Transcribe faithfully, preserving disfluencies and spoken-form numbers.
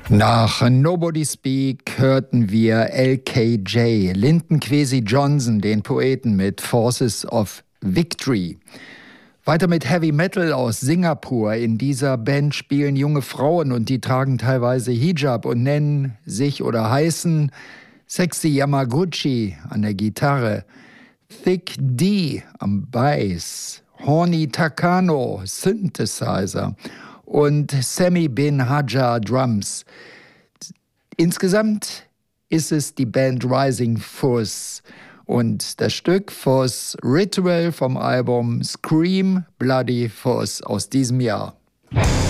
Nach Nobody Speak hörten wir L K J, Linton Kwesi Johnson, den Poeten mit Forces of Victory. Weiter mit Heavy Metal aus Singapur. In dieser Band spielen junge Frauen und die tragen teilweise Hijab und nennen sich oder heißen Sexy Yamaguchi an der Gitarre, Thick D am Bass, Horny Takano Synthesizer und Sammy Bin Hajar Drums. Insgesamt ist es die Band Rising Fuss und das Stück Fuss Ritual vom Album Scream Bloody Fuss aus diesem Jahr.